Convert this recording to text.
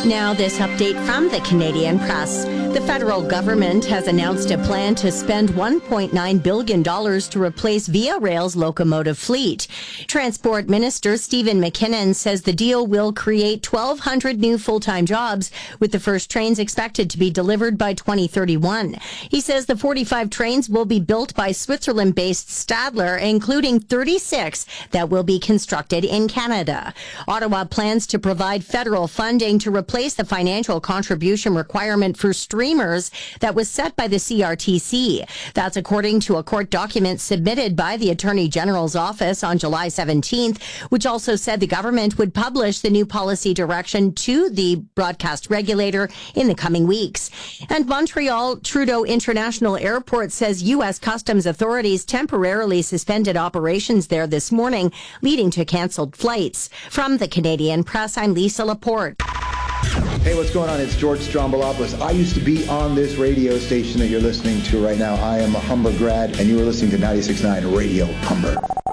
Now, this update from the Canadian Press. The federal government has announced a plan to spend $1.9 billion to replace Via Rail's locomotive fleet. Transport Minister Stephen McKinnon says the deal will create 1,200 new full-time jobs, with the first trains expected to be delivered by 2031. He says the 45 trains will be built by Switzerland-based Stadler, including 36 that will be constructed in Canada. Ottawa plans to provide federal funding to replace the financial contribution requirement for streamers that was set by the CRTC. That's according to a court document submitted by the Attorney General's office on July 17th, which also said the government would publish the new policy direction to the broadcast regulator in the coming weeks. And Montreal Trudeau International Airport says U.S. Customs authorities temporarily suspended operations there this morning, leading to canceled flights. From the Canadian Press, I'm Lisa Laporte. Hey, what's going on? It's George Strombolopoulos. I used to be on this radio station that you're listening to right now. I am a Humber grad, and you are listening to 96.9 Radio Humber.